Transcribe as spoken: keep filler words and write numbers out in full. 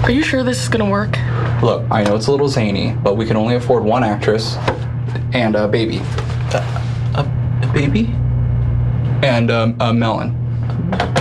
Are you sure this is gonna work? Look, I know it's a little zany, but we can only afford one actress and a baby. A, a, a baby? And um, a melon.